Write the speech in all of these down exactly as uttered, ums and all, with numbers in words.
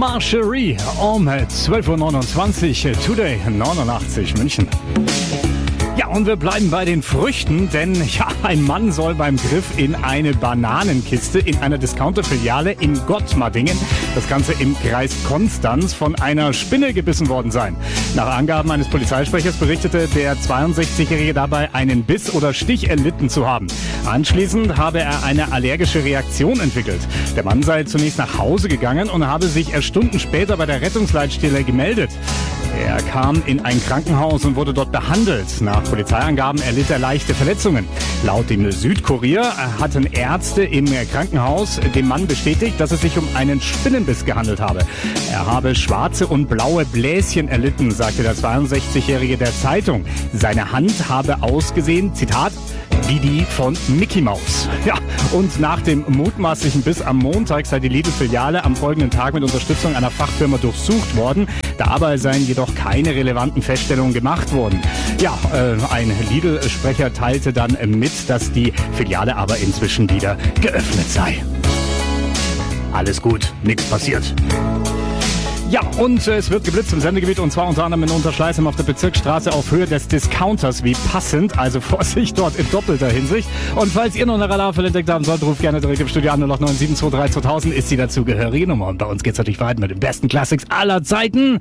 Marcherie um zwölf Uhr neunundzwanzig, Today neunundachtzig München. Ja, und wir bleiben bei den Früchten, denn ja, ein Mann soll beim Griff in eine Bananenkiste in einer Discounter-Filiale in Gottmardingen, das Ganze im Kreis Konstanz, von einer Spinne gebissen worden sein. Nach Angaben eines Polizeisprechers berichtete der zweiundsechzigjährige dabei einen Biss oder Stich erlitten zu haben. Anschließend habe er eine allergische Reaktion entwickelt. Der Mann sei zunächst nach Hause gegangen und habe sich erst Stunden später bei der Rettungsleitstelle gemeldet. Er kam in ein Krankenhaus und wurde dort behandelt. Nach Polizeiangaben erlitt er leichte Verletzungen. Laut dem Südkurier hatten Ärzte im Krankenhaus dem Mann bestätigt, dass es sich um einen Spinnenbiss gehandelt habe. Er habe schwarze und blaue Bläschen erlitten, sagte der zweiundsechzigjährige der Zeitung. Seine Hand habe ausgesehen, Zitat, wie die von Mickey Mouse. Ja, und nach dem mutmaßlichen Biss am Montag sei die Lidl-Filiale am folgenden Tag mit Unterstützung einer Fachfirma durchsucht worden. Dabei seien jedoch keine relevanten Feststellungen gemacht worden. Ja, äh, ein Lidl-Sprecher teilte dann mit, dass die Filiale aber inzwischen wieder geöffnet sei. Alles gut, nichts passiert. Ja, und äh, es wird geblitzt im Sendegebiet, und zwar unter anderem in Unterschleißheim auf der Bezirksstraße auf Höhe des Discounters, wie passend, also Vorsicht dort in doppelter Hinsicht. Und falls ihr noch eine Radarfälle entdeckt haben sollt, ruft gerne direkt im Studio an. null acht neun sieben zwei drei zweitausend ist die dazugehörige Nummer, und bei uns geht's natürlich weiter mit den besten Classics aller Zeiten.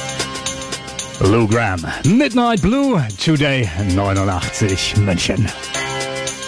Lou Gramm, Midnight Blue, Today neunundachtzig München.